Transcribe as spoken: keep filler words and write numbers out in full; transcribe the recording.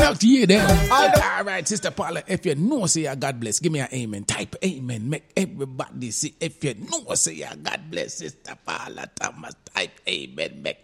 talk to you then. All right, Sister Paula, if you know say you God bless, give me an amen. Type amen. Make everybody see. If you know say you God bless, Sister Paula Thomas, type amen. Make